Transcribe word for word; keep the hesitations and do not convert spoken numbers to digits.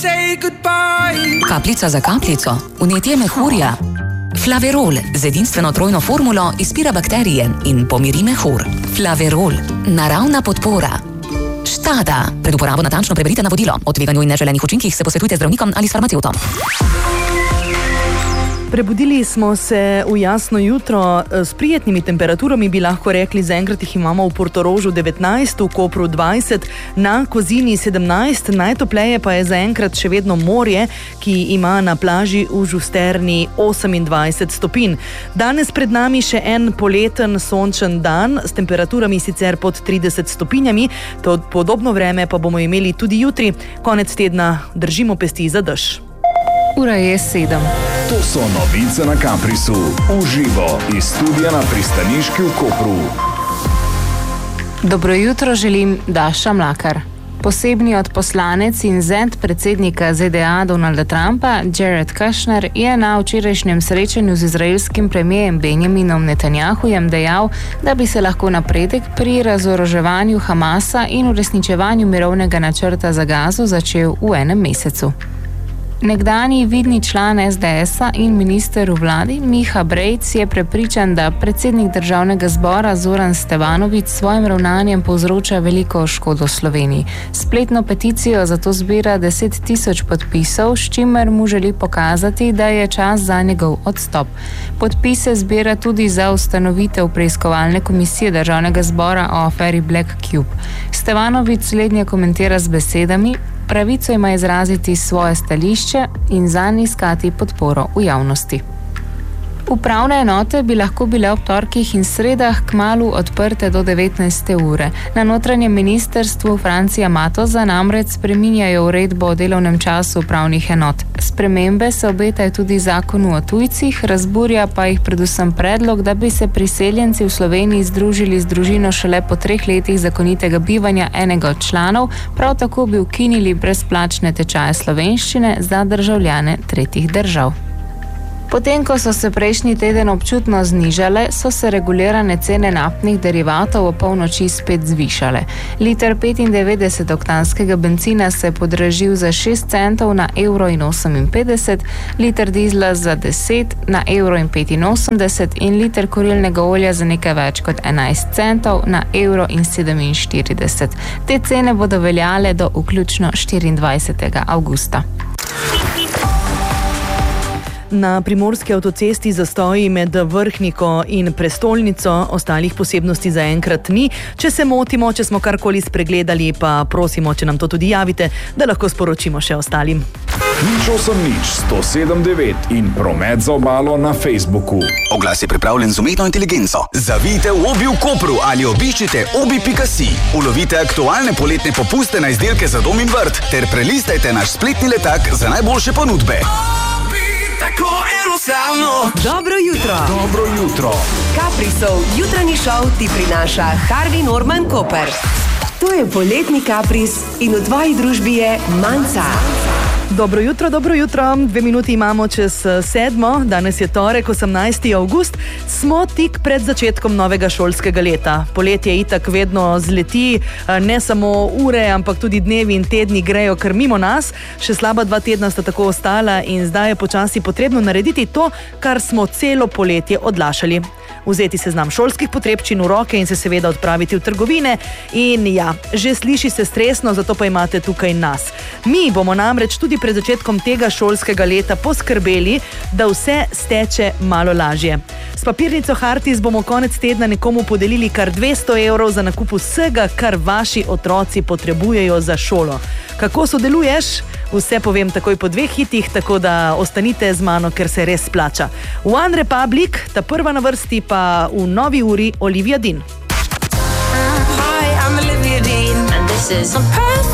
Kapljica za kapljico, vnetje mehurja. Flaverol z edinstveno trojno formulo izpira bakterije in pomiri mehur. Flaverol, naravna podpora. Štada. Pred uporabo natančno preberite navodilo. O tveganju in neželenih učinkih se posvetujte z zdravnikom ali s farmacevtom. Prebudili smo se v jasno jutro s prijetnimi temperaturami, bi lahko rekli, zaenkrat jih imamo v Portorožu devetnajst, v Kopru dvajset, na Kozini sedemnajst, najtopleje pa je zaenkrat še vedno morje, ki ima na plaži v Žusterni osemindvajset stopinj. Danes pred nami še en poleten sončen dan s temperaturami sicer pod trideset stopinjami, to podobno vreme pa bomo imeli tudi jutri. Konec tedna držimo pesti za dež. Ura je sedem. To so novice na Caprisu. Uživo iz studia na pristaniški v Kopru. Dobro jutro želim, Daša Mlakar. Posebni odposlanec in zet predsednika Z D A Donalda Trumpa, Jared Kushner, je na včerajšnjem srečanju z izraelskim premijerjem Benjaminom Netanjahujem dejal, da bi se lahko napredek pri razoroževanju Hamasa in uresničevanju mirovnega načrta za Gazo začel v enem mesecu. Nekdanji vidni član S D S-a in minister v vladi Miha Brejc je prepričan, da predsednik državnega zbora Zoran Stevanović s svojim ravnanjem povzroča veliko škodo Sloveniji. Spletno peticijo zato zbira deset tisoč podpisov, s čimer mu želi pokazati, da je čas za njegov odstop. Podpise zbira tudi za ustanovitev preiskovalne komisije državnega zbora o aferi Black Cube. Stevanović slednje komentira z besedami: pravico ima izraziti svoje stališče in zanj iskati podporo v javnosti. Upravne enote bi lahko bile ob torkih in sredah kmalu odprte do devetnajste ure. Na notranjem ministrstvu Francija Matoza namreč spreminjajo uredbo o delovnem času upravnih enot. Spremembe se obetajo tudi zakonu o tujcih, razburja pa jih predvsem predlog, da bi se priseljenci v Sloveniji združili z družino šele po treh letih zakonitega bivanja enega od članov, prav tako bi ukinili brezplačne tečaje slovenščine za državljane tretjih držav. Potem, ko so se prejšnji teden občutno znižale, so se regulirane cene naftnih derivatov ob polnoči spet zvišale. Liter petindevetdesetoktanskega bencina se je podražil za šest centov na evro in oseminpetdeset, liter dizla za deset na evro in petinosemdeset in liter kurilnega olja za nekaj več kot enajst centov na evro in sedeminštirideset. Te cene bodo veljale do vključno štiriindvajsetega avgusta. Na primorski avtocesti zastoji med Vrhniko in prestolnico, ostalih posebnosti zaenkrat ni. Če se motimo, če smo karkoli spregledali, pa prosimo, če nam to tudi javite, da lahko sporočimo še ostalim. Nič osem nič sto sedem devet in promet za obalo na Facebooku. Oglas je pripravljen z umetno inteligenco. Zavijte v Obi v Kopru ali obiščite obi pika si. Ulovite aktualne poletne popuste na izdelke za dom in vrt ter prelistajte naš spletni letak za najboljše ponudbe. Tako enostavno. Dobro jutro. Dobro jutro. Caprisov jutranji šov ti prinaša Harvey Norman Koper. To je poletni Capris in v tvoji družbi je Manca. Dobro jutro, dobro jutro. Dve minuti imamo čez sedmo. Danes je torek, osemnajsti avgust. Smo tik pred začetkom novega šolskega leta. Poletje itak vedno zleti, ne samo ure, ampak tudi dnevi in tedni grejo kar mimo nas. Še slaba dva tedna sta tako ostala in zdaj je počasi potrebno narediti to, kar smo celo poletje odlašali. Vzeti seznam šolskih potrebščin v roke in se seveda odpraviti v trgovine. In ja, že sliši se stresno, zato pa imate tukaj nas. Mi bomo namreč tudi pred začetkom tega šolskega leta poskrbeli, da vse steče malo lažje. S papirnico Hartis bomo konec tedna nekomu podelili kar dvesto evrov za nakup vsega, kar vaši otroci potrebujejo za šolo. Kako sodeluješ? Vse povem takoj po dveh hitih, tako da ostanite z mano, ker se res splača. One Republic, ta prva na vrsti, pa v novi uri Olivia Dean. Hi, I'm Olivia Dean and this is